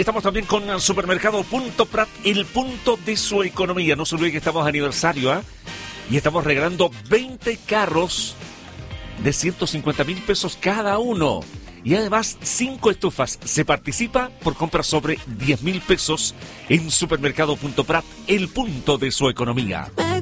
Estamos también con el supermercado Punto Prat, el punto de su economía. No se olvide que estamos de aniversario, ¿eh? Y estamos regalando 20 carros de 150.000 pesos cada uno. Y además 5 estufas. Se participa por compras sobre 10.000 pesos en supermercado Punto Prat, el punto de su economía.